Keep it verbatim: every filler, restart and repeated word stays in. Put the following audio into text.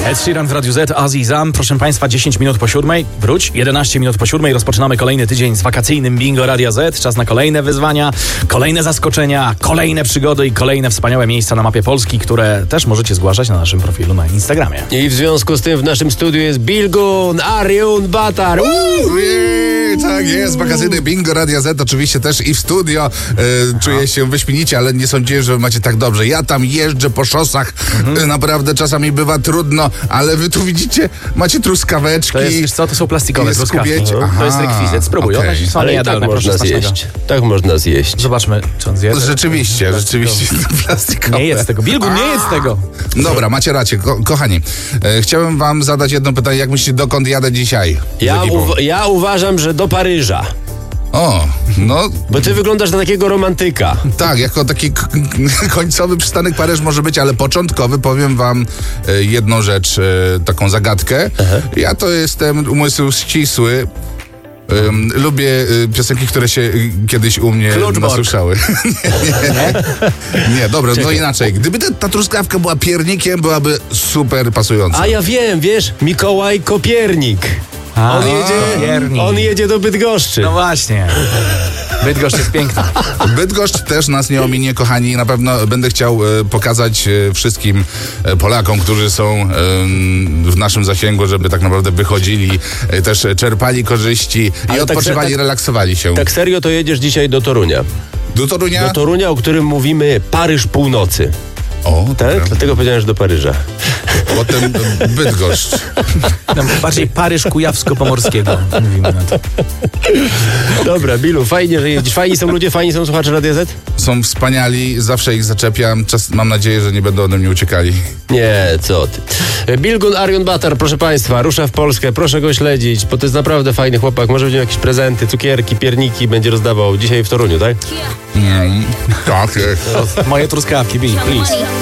Ed Sheeran w Radiu Z, Azizam. Proszę Państwa, dziesięć minut po siódmej. Wróć, jedenaście minut po siódmej. Rozpoczynamy kolejny tydzień z wakacyjnym bingo Radia Z. Czas na kolejne wyzwania, kolejne zaskoczenia, kolejne przygody i kolejne wspaniałe miejsca na mapie Polski, które też możecie zgłaszać na naszym profilu na Instagramie. I w związku z tym w naszym studiu jest Bilgun, Arjun Batar. Uuu, tak jest, wakacyjny bingo Radia Z, oczywiście też i w studio. E, czuję się wyśmienicie, ale nie sądziłem, że macie tak dobrze. Ja tam jeżdżę po szosach, mhm. e, naprawdę czasami bywa trudno, ale wy tu widzicie, macie truskaweczki. To jest, wiesz co, to są plastikowe truskawki. Aha, to jest rekwizyt, spróbuj. okay. One są Ale i tak można zjeść. Tak można zjeść. Zobaczmy, czy on zje. Rzeczywiście, rzeczywiście plastikowe. Nie jest tego. Bilgun, nie jest tego. Dobra, macie rację. Ko- kochani, e, chciałem wam zadać jedno pytanie. Jak myślicie, dokąd jadę dzisiaj? Ja, uw- ja uważam, że do Paryża. O, no... Bo ty wyglądasz na takiego romantyka. Tak, jako taki k- końcowy przystanek Paryż może być, ale początkowy powiem wam e, jedną rzecz, e, taką zagadkę. Aha. Ja to jestem umysł ścisły. Um, lubię y, piosenki, które się y, kiedyś u mnie nasłyszały. nie, nie, nie. nie, dobra, no inaczej. Gdyby ta, ta truskawka była piernikiem, byłaby super pasująca. A ja wiem, wiesz, Mikołaj Kopiernik. A, on, jedzie, on jedzie do Bydgoszczy. No właśnie. Bydgoszcz jest piękna. Bydgoszcz też nas nie ominie, kochani. Na pewno będę chciał e, pokazać e, wszystkim e, Polakom, którzy są e, w naszym zasięgu, żeby tak naprawdę wychodzili, e, też czerpali korzyści Ale i odpoczywali, tak, relaksowali się. Tak serio to jedziesz dzisiaj do Torunia. Do Torunia? Do Torunia, o którym mówimy Paryż północy. O, tak? Dlatego powiedziałem, że do Paryża. Potem Bydgoszcz. No, bardziej Paryż Kujawsko-Pomorskiego. Mówimy na to. Dobra, Bilu, fajnie, że jeździsz. Fajni są ludzie, fajni są słuchacze Radia Z? Są wspaniali, zawsze ich zaczepiam. Czas, mam nadzieję, że nie będą ode mnie uciekali. Nie, co ty. Bilgun Arjun Batar, proszę Państwa, rusza w Polskę, proszę go śledzić, bo to jest naprawdę fajny chłopak. Może będzie jakieś prezenty, cukierki, pierniki będzie rozdawał dzisiaj w Toruniu, tak? Mm, tak jest. Moje truskawki, please.